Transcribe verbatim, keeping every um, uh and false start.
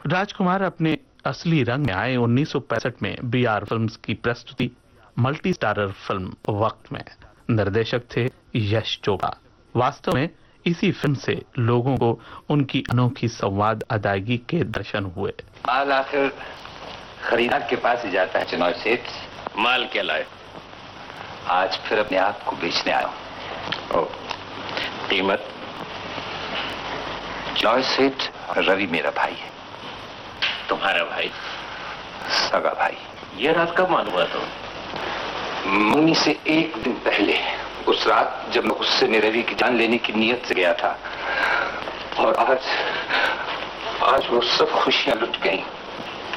राजकुमार अपने असली रंग में आए उन्नीस सौ पैंसठ में बी आर फिल्म्स की प्रस्तुति मल्टी स्टारर फिल्म वक्त में। निर्देशक थे यश चोपड़ा। वास्तव में इसी फिल्म से लोगों को उनकी अनोखी संवाद अदायगी के दर्शन हुए। माल आखिर खरीदार के पास ही जाता है चिनॉय सेठ। माल क्या लाए? आज फिर अपने आप को बेचने आया हूँ। कीमत? चिनॉय सेठ रवि मेरा भाई है। तुम्हारा भाई? सगा भाई। ये रात कब मालूम हुआ तो? मंगनी से एक दिन पहले, उस रात जब मैं गुस्से में रवि की जान लेने की नीयत से गया था। और आज आज वो सब खुशियां लुट गईं।